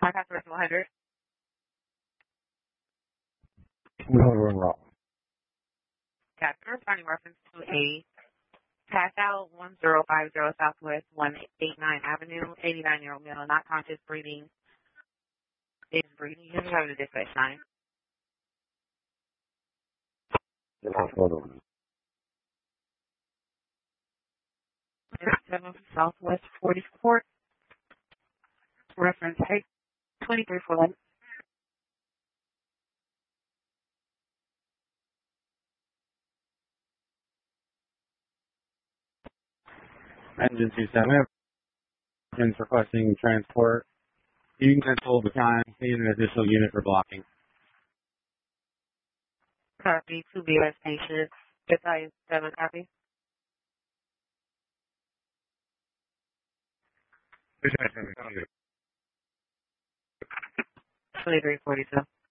My password is 100. We hold on wrong. Captain, responding reference to a pass out 1050 Southwest 189 Avenue, 89-year-old male, not conscious, breathing. Is breathing. You're having a dispatch 9. Hold on. 7 Southwest 44th. Reference 2341. Engine 27, engines requesting transport. You can control the time, need an additional unit for blocking. Copy, 2BS Station. Battalion 7, copy. 2342.